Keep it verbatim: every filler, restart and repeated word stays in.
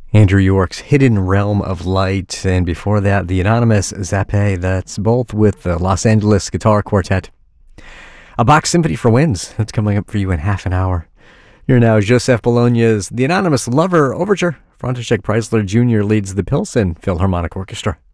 Andrew York's Hidden Realm of Light, and before that, the Anonymous Zappe, that's both with the Los Angeles Guitar Quartet. A Bach Symphony for Winds, that's coming up for you in half an hour. Here now is Joseph Bologna's The Anonymous Lover Overture. František Preisler Junior leads the Pilsen Philharmonic Orchestra.